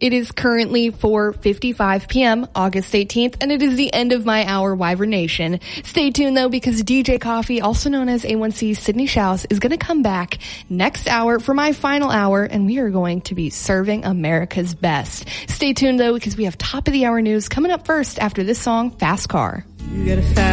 It is currently 4:55 p.m., August 18th, and it is the end of my hour, Wyvern Nation. Stay tuned, though, because DJ Coffee, also known as A1C's Sydney Shouse, is going to come back next hour for my final hour, and we are going to be serving America's best. Stay tuned, though, because we have top of the hour news coming up first after this song, Fast Car. You got a fast